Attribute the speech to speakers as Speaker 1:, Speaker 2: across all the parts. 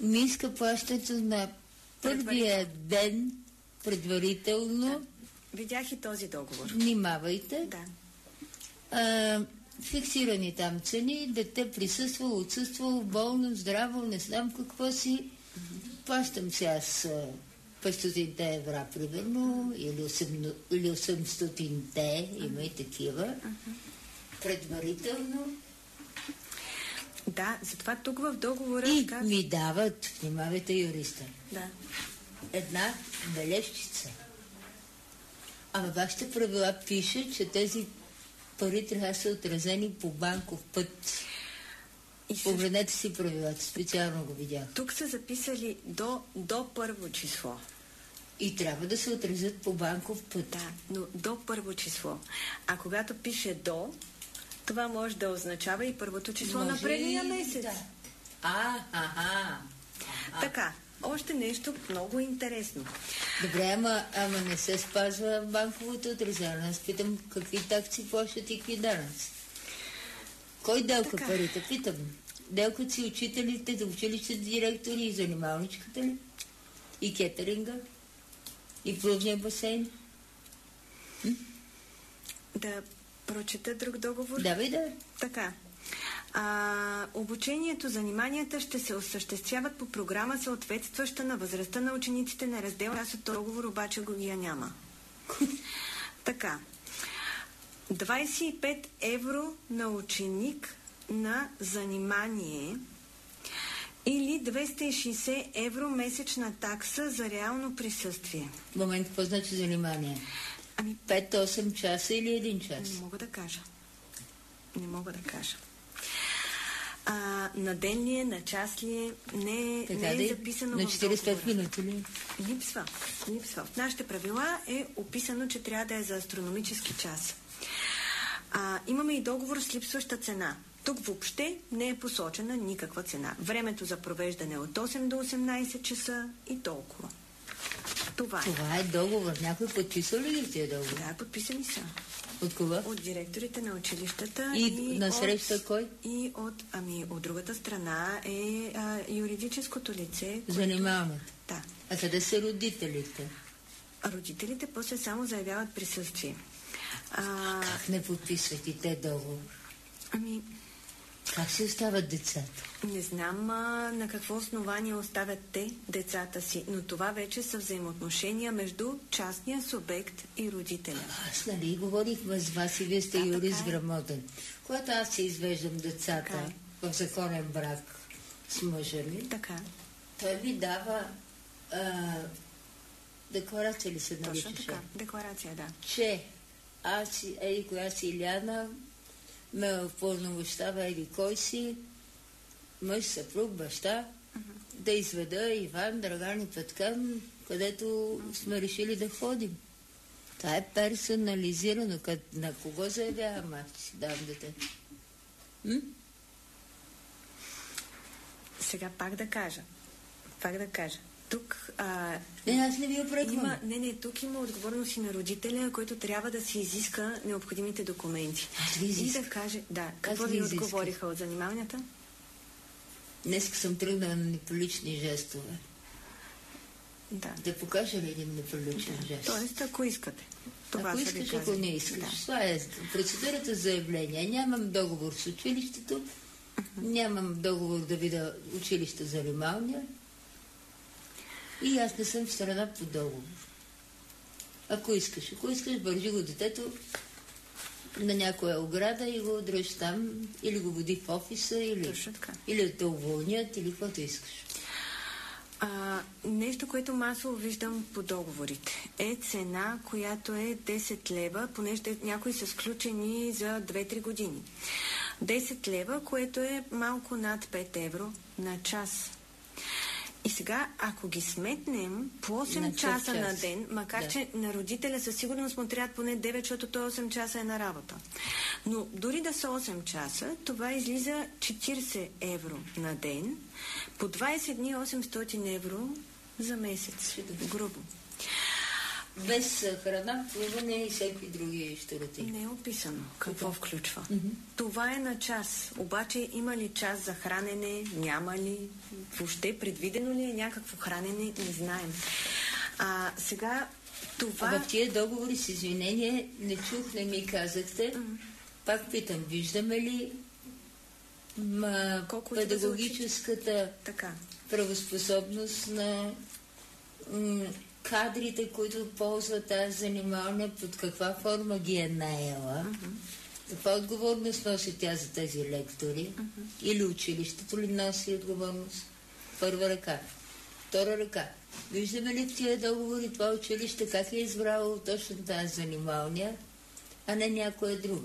Speaker 1: ми иска плащането на първия ден предварително.
Speaker 2: Да. Видях и този договор.
Speaker 1: Внимавайте.
Speaker 2: Да.
Speaker 1: Фиксирани там цени, дете присъствало, отсъствало, болно, здраво, не знам какво си. Плащам си аз 500 евро, примерно, или 800-те, има и такива. Предварително.
Speaker 2: Да, затова тук в договора...
Speaker 1: И ми дават, внимавайте юриста,
Speaker 2: да,
Speaker 1: една бележчица. Ама вашите правила пише, че тези пари трябва да са отразени по банков път. Погледнете си правилата, специално го видях.
Speaker 2: Тук са записали до първо число.
Speaker 1: И трябва да се отразят по банков път.
Speaker 2: Да, но до първо число. А когато пише до, това може да означава и първото число на предния месец.
Speaker 1: Да.
Speaker 2: Така, още нещо много интересно.
Speaker 1: Добре, ама не се спазва банковото отразяване. Аз питам какви такси плащат и какви данъци. Кой делка парите? Питам. Делкат си учителите, училищните директори и занималничката ли? И кетеринга? И плувния басейн?
Speaker 2: Да прочета друг договор?
Speaker 1: Давай да.
Speaker 2: Така. Обучението, заниманията ще се осъществяват по програма, съответстваща на възрастта на учениците на раздел. Аз от договор обаче го я няма. Така. 25 евро на ученик на занимание или 260 евро месечна такса за реално присъствие.
Speaker 1: Момент, какво значи занимание? 5-8 часа или 1 час?
Speaker 2: Не мога да кажа. На ден ли е, на час ли е, не е записано
Speaker 1: на 45 минути ли?
Speaker 2: Липсва. В нашите правила е описано, че трябва да е за астрономически час. Имаме и договор с липсваща цена. Тук въобще не е посочена никаква цена. Времето за провеждане е от 8 до 18 часа и толкова. Това
Speaker 1: е договор. Някой подписал ли ги тия договор?
Speaker 2: Да, подписани са.
Speaker 1: От кога?
Speaker 2: От директорите на училищата.
Speaker 1: И на среща кой?
Speaker 2: И от другата страна е юридическото лице.
Speaker 1: Занимаваме.
Speaker 2: Да.
Speaker 1: А къде са родителите?
Speaker 2: Родителите после само заявяват присъствие.
Speaker 1: Как не подписват и те договор? Как се остават децата?
Speaker 2: Не знам на какво основание оставят те децата си, но това вече са взаимоотношения между частния субект и родителя.
Speaker 1: Аз говорихме с вас и вие сте юрист грамотен. Когато аз си извеждам децата в законен брак с мъжа ми, той ми дава декларация ли се наричаше?
Speaker 2: Точно така, декларация, да.
Speaker 1: Че аз, коя си Иляна, ме упълномощава или кой си, мъж, съпруг, баща, да изведа Иван, Драган и Петкан, където сме решили да ходим. Това е персонализирано. На кого заявявам аз, че си давам дете?
Speaker 2: Сега пак да кажа. Тук
Speaker 1: аз не ви опреквам.
Speaker 2: Тук има отговорност и на родителя, който трябва да си изиска необходимите документи. И да каже, какво ви отговориха от занималнята?
Speaker 1: Днеска съм тръгнала на неприлични жестове. Да покажа ли един неприличен жест?
Speaker 2: Тоест, ако искате.
Speaker 1: Ако искаш, ако не искаш. Това е процедурата за заявление. Нямам договор с училището, нямам договор да видя училище за занималния. И аз не съм в страна по договор. Ако искаш, бържи го детето на някоя ограда и го дръж там, или го води в офиса, или да те уволнят, или каквото искаш.
Speaker 2: Нещо, което масово виждам по договорите, е цена, която е 10 лева, понеже някои са сключени за 2-3 години. 10 лева, което е малко над 5 евро на час. И сега, ако ги сметнем по 8 часа на ден, макар че на родителя със сигурност му трябва поне 9, защото той 8 часа е на работа. Но дори да са 8 часа, това излиза 40 евро на ден, по 20 дни 800 евро за месец. Грубо.
Speaker 1: без храна, плуване и всеки други щурати.
Speaker 2: Не е описано какво включва. Това е на час. Обаче има ли час за хранене? Няма ли? Въобще предвидено ли е някакво хранене? Не знаем. Сега това...
Speaker 1: В тия договори с извинение не чух, не ми казахте. Пак питам, виждаме ли педагогическата правоспособност на кадрите, които ползват тази занимална, под каква форма ги е наела, каква отговорност носи тя за тези лектори, или училището ли носи отговорност? Първа ръка. Втора ръка. Виждаме ли в тия договори това училище как е избрало точно тази занималния, а не някоя друга?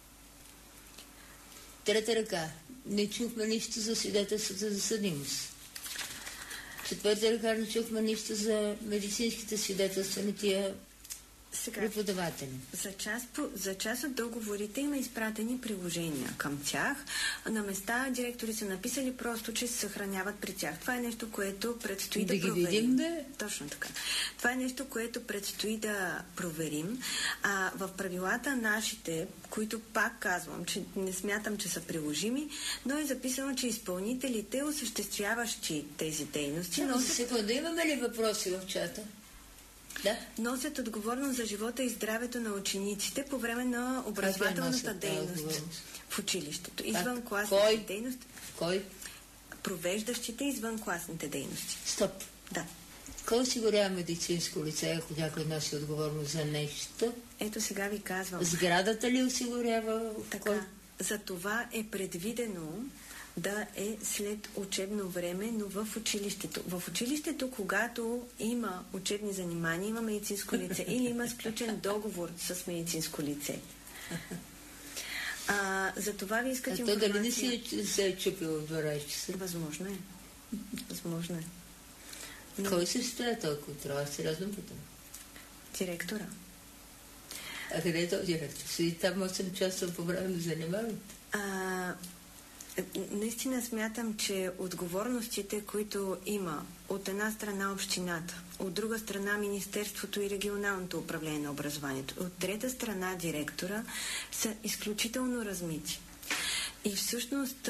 Speaker 1: Трета ръка. Не чухме нищо за свидетелствата за съдимост. Четвърта ръка, не чухме нищо за медицинските свидетелства на тия преподаватели.
Speaker 2: За част от договорите има изпратени приложения към тях. На места директори са написали просто, че се съхраняват при тях. Това е нещо, което предстои да проверим.
Speaker 1: Видим, да?
Speaker 2: Точно така. Това е нещо, което предстои да проверим. В правилата нашите, които пак казвам, че не смятам, че са приложими, но е записано, че изпълнителите, осъществяващи тези дейности...
Speaker 1: Секунда, имаме ли въпроси в чата? Да?
Speaker 2: Носят отговорност за живота и здравето на учениците по време на образователната дейност в училището. Извънкласните дейности.
Speaker 1: Кой?
Speaker 2: Провеждащите извънкласните дейности.
Speaker 1: Стоп.
Speaker 2: Да.
Speaker 1: Кой осигурява медицинско лице, ако някой носи отговорност за нещо?
Speaker 2: Ето сега ви казвам.
Speaker 1: Сградата ли осигурява?
Speaker 2: Така. За това е предвидено да е след учебно време, но в училището. В училището, когато има учебни занимания, има медицинско лице или има сключен договор с медицинско лице. За това ви искат информация.
Speaker 1: То дали не се е чупило в 12 часа?
Speaker 2: Възможно е. Възможно е.
Speaker 1: Но... Кой се стоя толкова? Трябва сериозно питам.
Speaker 2: Директора.
Speaker 1: А къде е този директор? Седи там 8 часа по време на занимаването?
Speaker 2: Наистина смятам, че отговорностите, които има от една страна общината, от друга страна Министерството и регионалното управление на образованието, от трета страна директора, са изключително размити. И всъщност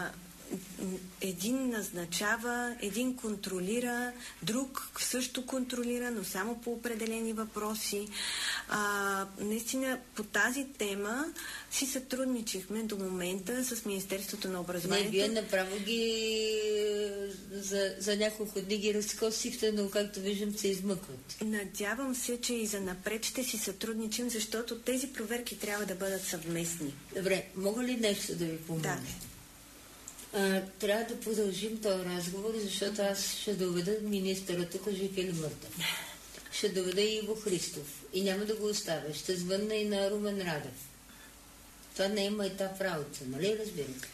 Speaker 2: един назначава, един контролира, друг също контролира, но само по определени въпроси. Наистина по тази тема си сътрудничихме до момента с Министерството на образованието.
Speaker 1: Не, вие направо ги за няколко дни ги разкосихте, но както виждам се измъкват.
Speaker 2: Надявам се, че и за напред ще си сътрудничим, защото тези проверки трябва да бъдат съвместни.
Speaker 1: Добре, мога ли нещо да ви помогна?
Speaker 2: Да.
Speaker 1: Трябва да продължим този разговор, защото аз ще доведа министъра тук, жив или мъртъв. Ще доведа и Иво Христов. И няма да го оставя. Ще звънна и на Румен Радев. Това не има етап работа, нали разбирате?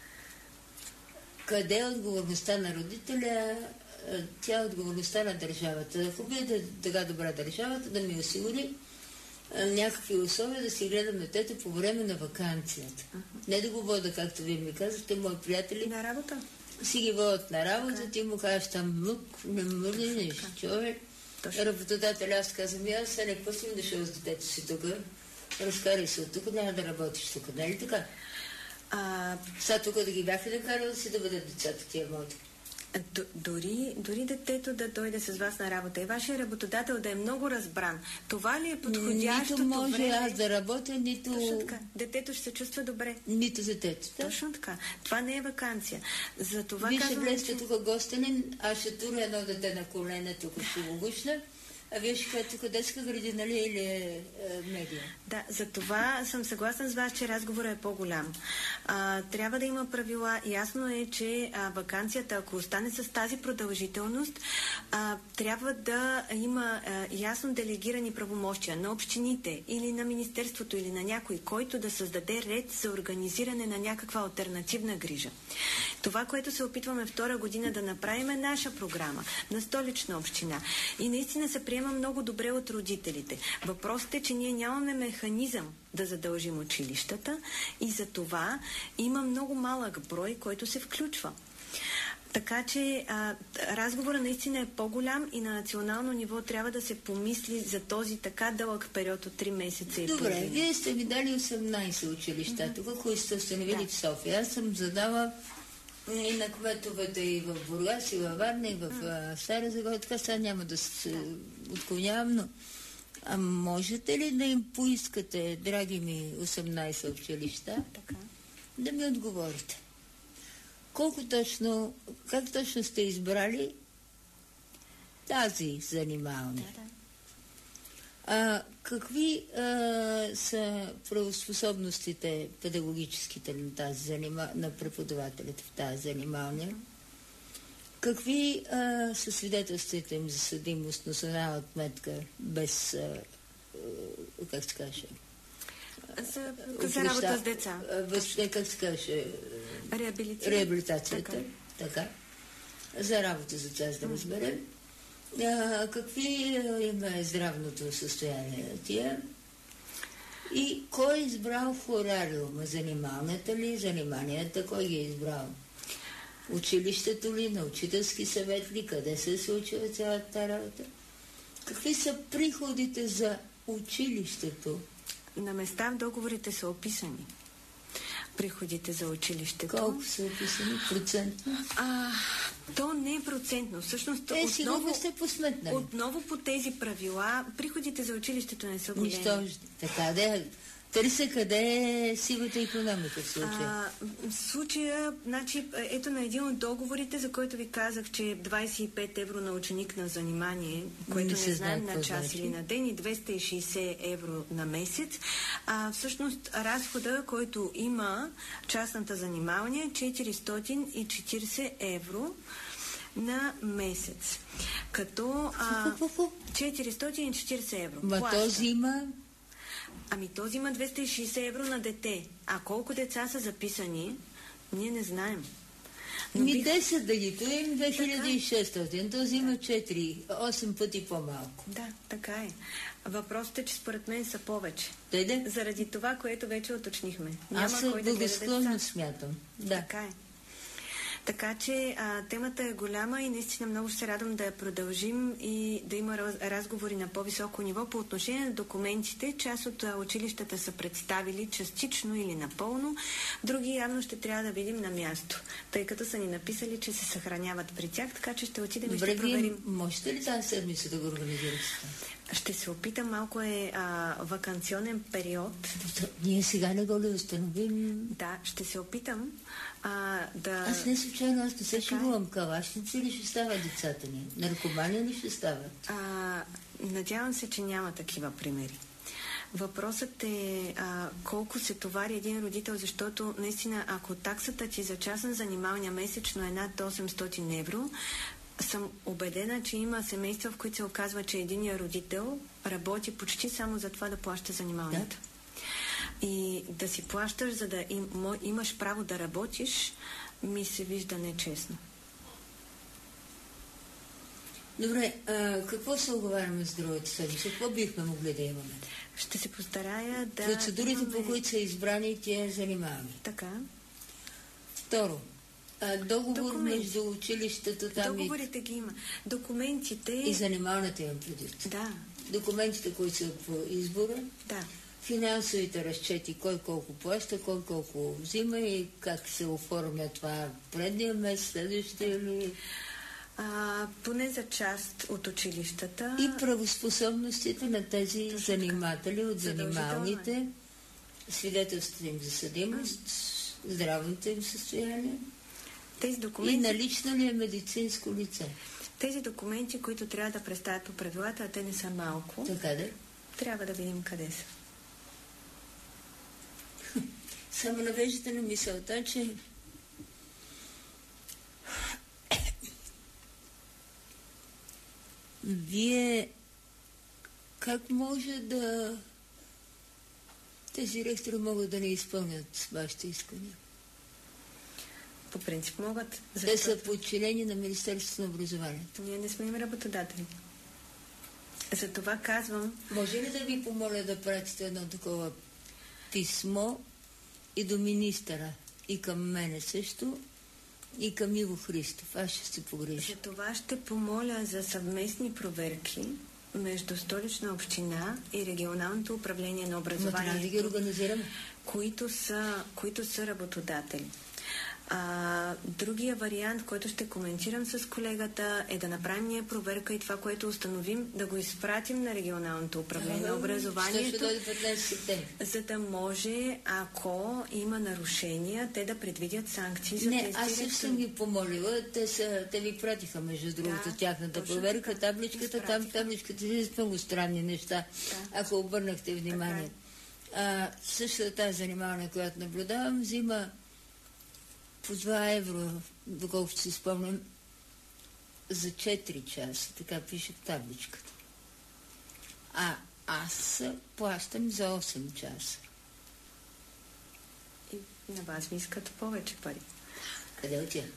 Speaker 1: Къде е отговорността на родителя? Тя е отговорността на държавата. Ако бъде така добра държавата, да ми осигури някакви условия да си гледам детето по време на ваканцията. Не да го вода, както вие ми казахте, мои приятели.
Speaker 2: На работа?
Speaker 1: Си ги водят на работа, ти му кажеш там мък, не мърни нещо. Човек, работодател, аз казвам, аз не какво си дошъл с детето си тук, разкарай се от тук, няма да работиш тук, нали така? Сега тук да ги бяха да карали да си да бъдат децата тия моите.
Speaker 2: Дори детето да дойде с вас на работа и вашия работодател да е много разбран, това ли е подходящото
Speaker 1: време? Нито може
Speaker 2: време?
Speaker 1: аз да работя, нито...
Speaker 2: Точно така. Детето ще се чувства добре.
Speaker 1: Нито детето. Да?
Speaker 2: Точно така. Това не е ваканция. За това
Speaker 1: вие
Speaker 2: казвам,
Speaker 1: ще влезете тук гостенин, аз ще туря едно дете на колена, тук ще го гушна, а вие ще кажете тук детска градина ли или медия?
Speaker 2: Да, за това съм съгласна с вас, че разговорът е по-голям. Трябва да има правила. Ясно е, че ваканцията, ако остане с тази продължителност, трябва да има ясно делегирани правомощия на общините или на Министерството или на някой, който да създаде ред за организиране на някаква алтернативна грижа. Това, което се опитваме втора година да направим, е наша програма на Столична община. И наистина се приема много добре от родителите. Въпросът е, че ние нямаме механизъм да задължим училищата и за това има много малък брой, който се включва. Така че разговорът наистина е по-голям и на национално ниво трябва да се помисли за този така дълъг период от 3 месеца и половина.
Speaker 1: Добре, вие сте ми дали 18 училища, тук, които сте установили в София. Аз съм задала и на кметовете и в Бургас, и във Варна, и в Стара Загора. Така сега няма да се отклонявам, но можете ли да им поискате, драги ми 18 училища, да ми отговорите? Как точно сте избрали тази занимална? Какви са правоспособностите педагогическите на преподавателите в тази занималния? Какви са свидетелствата им за съдимост, но с една отметка без, как се каже?
Speaker 2: За работа с деца.
Speaker 1: Как се каже? Реабилитацията. Така. За работа с деца, за да разберем. Какви има здравното състояние на тия? И кой е избрал хорариума? Занималната ли? Заниманията? Кой ги е избрал? Училището ли? На учителски съвет ли? Къде се случва цялата работа? Какви са приходите за училището?
Speaker 2: На места в договорите са описани приходите за училището.
Speaker 1: Колко са описани? Процентно?
Speaker 2: То не е процентно. Всъщност,
Speaker 1: сигурно сте посметнали.
Speaker 2: Отново по тези правила, приходите за училището не са големи.
Speaker 1: Нищожни. Така да търся къде е сивата икономика в случая.
Speaker 2: В случая, значи, ето на един от договорите, за който ви казах, че 25 евро на ученик на занимание, което не знаем на час или на ден, и 260 евро на месец. Всъщност, разхода, който има частната занималния, е 440 евро на месец. Като 440 евро.
Speaker 1: Този има...
Speaker 2: Този има 260 евро на дете. А колко деца са записани, ние не знаем.
Speaker 1: 10 да ги тоим, 2600. Този има 8 пъти по-малко.
Speaker 2: Да, така е. Въпросът е, че според мен са повече.
Speaker 1: Дойде?
Speaker 2: Заради това, което вече уточнихме.
Speaker 1: Аз благосклонно смятам. Да.
Speaker 2: Така е. Така че темата е голяма и наистина много ще се радвам да я продължим и да има разговори на по-високо ниво. По отношение на документите, част от училищата са представили частично или напълно, други явно ще трябва да видим на място, тъй като са ни написали, че се съхраняват при тях, така че ще отидем и ще проверим.
Speaker 1: Можете ли тази седмица да го организирате?
Speaker 2: Ще се опитам, малко е ваканционен период.
Speaker 1: Ние сега не го ли установим?
Speaker 2: Да, ще се опитам
Speaker 1: Аз не случайно, аз не се шегувам. Калашници ли ще стават децата ни? Наркомани ли ще стават?
Speaker 2: Надявам се, че няма такива примери. Въпросът е колко се товари един родител, защото наистина, ако таксата ти за частен занималния месечно е над 800 евро, съм убедена, че има семейства, в които се оказва, че единият родител работи почти само за това да плаща занималнията. Да. И да си плащаш, за да имаш право да работиш, ми се вижда нечестно.
Speaker 1: Добре, какво се оговаряме с другата седмица? Какво бихме могли да имаме?
Speaker 2: Ще се постарая да...
Speaker 1: Процедурите, по които са избрани, тия занимаваме.
Speaker 2: Така.
Speaker 1: Второ, договор между училището там
Speaker 2: договорите ги има. Документите...
Speaker 1: И занималната имам предвид.
Speaker 2: Да.
Speaker 1: Документите, които са по избора.
Speaker 2: Да.
Speaker 1: Финансовите разчети, кой колко плаща, кой колко взима и как се оформя това предния месец, следващия или...
Speaker 2: Поне за част от училищата.
Speaker 1: И правоспособностите на тези заниматели от занималните, свидетелствата им за съдимост, здравното им състояние.
Speaker 2: Тези документи...
Speaker 1: И налично ли е медицинско лице?
Speaker 2: Тези документи, които трябва да представят по правилата, а те не са малко.
Speaker 1: Така да?
Speaker 2: Трябва да видим къде са.
Speaker 1: Само навеждате на мисълта, че вие как може да тези ректори могат да не изпълнят вашите искания?
Speaker 2: По принцип могат.
Speaker 1: Те са подчинени на Министерството на образованието.
Speaker 2: Ние не сме им работодатели. За това казвам...
Speaker 1: Може ли да ви помоля да пратите едно такова писмо и до министъра, и към мене също, и към Иво Христов. Аз ще се погрижа.
Speaker 2: За това ще помоля за съвместни проверки между Столична община и Регионалното управление на образованието,
Speaker 1: да ги организираме,
Speaker 2: които са работодатели. Другия вариант, който ще коментирам с колегата, е да направим ние проверка и това, което установим, да го изпратим на Регионалното управление на образованието, за да може, ако има нарушения, те да предвидят санкции за тези директори.
Speaker 1: Аз също съм ги помолила. Те ви пратиха, между другото, тяхната проверка, табличката. Там табличката е много странни неща, ако обърнахте внимание. Същата тази занимаване, която наблюдавам, взима по 2 евро, доколкото си спомням, за 4 часа. Така пише в табличката. Аз плащам за 8 часа.
Speaker 2: И на вас ми искат повече пари.
Speaker 1: Къде отиват?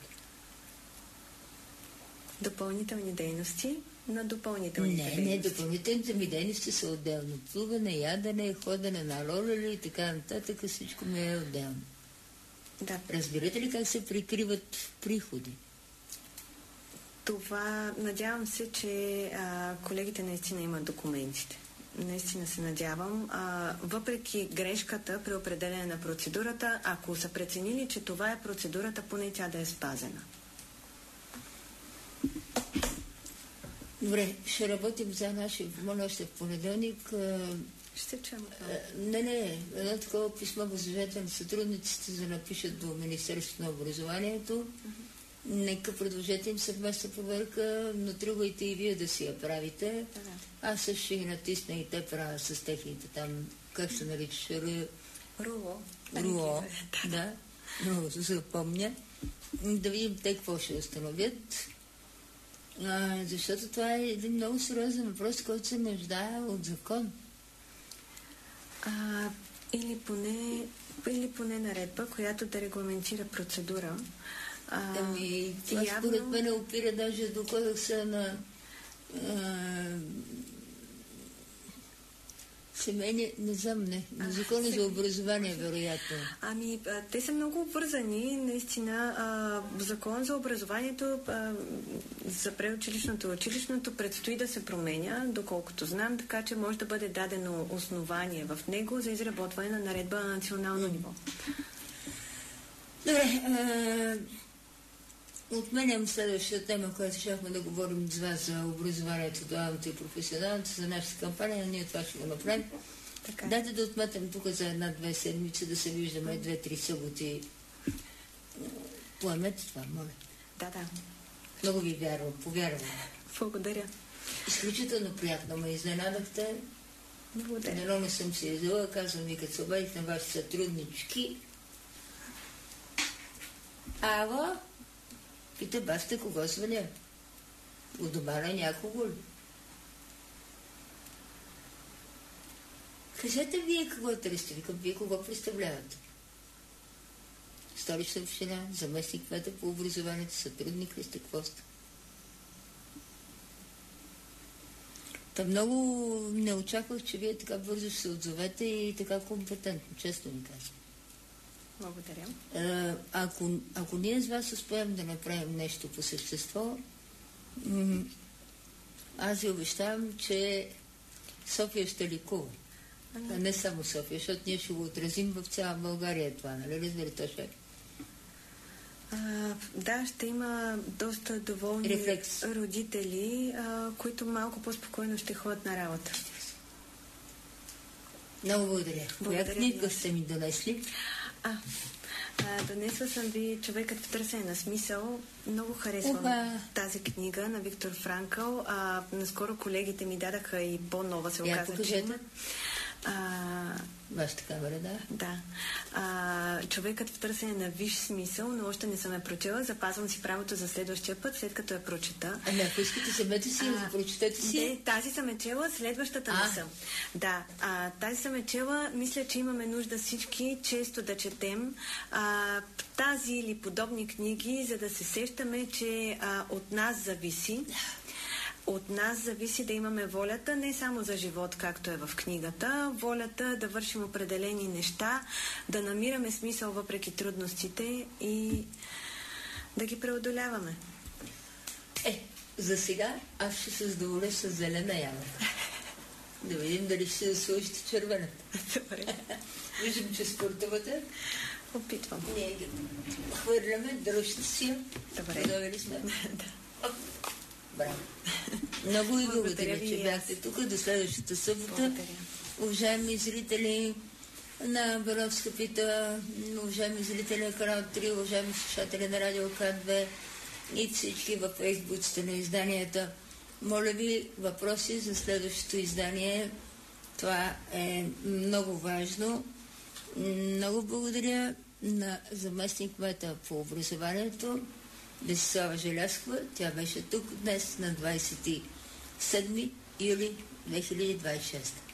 Speaker 2: Допълнителни дейности на допълнителните дейности.
Speaker 1: Не, допълнителните ми дейности са отделно. Плуване, ядене, ходене на ролери и така нататък. Всичко ми е отделно.
Speaker 2: Да.
Speaker 1: Разбирате ли как се прикриват приходи?
Speaker 2: Това, надявам се, че колегите наистина имат документите. Наистина се надявам. Въпреки грешката при определене на процедурата, ако са преценили, че това е процедурата, поне тя да е спазена.
Speaker 1: Добре, ще работим за наши, моля още в понеделник.
Speaker 2: Ще чуем.
Speaker 1: Едно такова писмо възложете на сътрудниците да напишат до Министерството на образованието. Нека предложете им съвместна проверка, но тръгвайте и вие да си я правите. Аз също ще ги натисна и те правя с техните там, как се нарича? Руло. Да, много се запомня. Да видим те какво ще установят. Защото това е един много сериозен въпрос, който се нуждае от закон.
Speaker 2: Или поне наредба, която да регламентира процедура.
Speaker 1: Това според мен опира даже до кодекса на семейни, не знам, на закона за образование, вероятно.
Speaker 2: Те са много обвързани, наистина. Закон за образованието за преучилищното и училищното предстои да се променя, доколкото знам, така че може да бъде дадено основание в него за изработване на наредба на национално ниво.
Speaker 1: Добре, отменям следващата тема, която щяхме да говорим с вас за образованието, дуалното и професионалното, за нашата кампания, ние това ще го направим. Дайте да отметам тук за 1-2 седмици, да се виждаме 2-3 съботи. Поемете това, моля.
Speaker 2: Да.
Speaker 1: Много ви вярвам, повярвам.
Speaker 2: Благодаря.
Speaker 1: Изключително приятно ме изненадахте.
Speaker 2: Благодаря.
Speaker 1: Не съм се издала, казвам ви, като се обадих на вашите сътруднички. Ало? Пита баста, кого звъня? У дома на някого ли? Кажете вие какво търсите, викам, вие кого представлявате? Столична община, заместник кмета по образованието, сътрудник ли сте, какво сте? Та много не очаквах, че вие така бързо ще се отзовете и така компетентно, честно ми казвам.
Speaker 2: Благодаря.
Speaker 1: Ако ние с вас успеем да направим нещо по същество, аз ви обещавам, че София ще ликува. Не само София, защото ние ще го отразим в цяла България това, нали? Разбери, то ще е.
Speaker 2: Да, ще има доста доволни родители, които малко по-спокойно ще ходят на работа.
Speaker 1: Много благодаря. Коя книга сте ми донесли?
Speaker 2: Донесла съм ви "Човекът в търсене на смисъл". Много харесвам тази книга на Виктор Франкъл. Наскоро колегите ми дадаха и по-нова, се оказа, че има.
Speaker 1: Вашата камера, да?
Speaker 2: Да. "Човекът в търсене на висш смисъл", но още не съм я прочела. Запазвам си правото за следващия път, след като я прочета.
Speaker 1: Ако искате, събете си, прочетете си.
Speaker 2: Не, тази съм я чела, следващата не съм. Да, тази съм я чела. Мисля, че имаме нужда всички често да четем тази или подобни книги, за да се сещаме, че от нас зависи. От нас зависи да имаме волята не само за живот, както е в книгата, волята да вършим определени неща, да намираме смисъл въпреки трудностите и да ги преодоляваме?
Speaker 1: За сега аз ще се задоволя с зелена ябълка. Да видим дали ще се сложите червената.
Speaker 2: Добре.
Speaker 1: Виждам, че спортувате.
Speaker 2: Опитвам.
Speaker 1: Ние ги хвърляме, дръжте си я.
Speaker 2: Добре.
Speaker 1: Готови ли сме?
Speaker 2: Да.
Speaker 1: Браво. Много ви благодаря, че бяхте тук. До следващата събота.
Speaker 2: Благодаря.
Speaker 1: Уважаеми зрители на Беловска пита, уважаеми зрители на Канал 3, уважаеми слушатели на Радио К2 и всички във фейсбуците на изданията. Моля ви, въпроси за следващото издание. Това е много важно. Много благодаря на заместник-кмета по образованието Десислава Желязкова. Тя беше тук днес на 27 юли 2026.